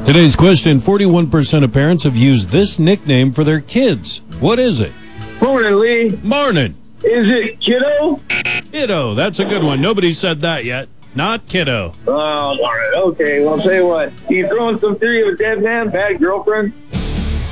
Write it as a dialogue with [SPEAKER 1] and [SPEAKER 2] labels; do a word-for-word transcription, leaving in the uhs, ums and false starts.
[SPEAKER 1] Today's question, forty-one percent of parents have used this nickname for their kids. What is it?
[SPEAKER 2] Morning, Lee.
[SPEAKER 1] Morning.
[SPEAKER 2] Is it kiddo?
[SPEAKER 1] Kiddo. That's a good one. Nobody said that yet. Not kiddo.
[SPEAKER 2] Oh, all right. Okay. Well, I'll tell you what. You throwing some theory of a dead man, bad girlfriend?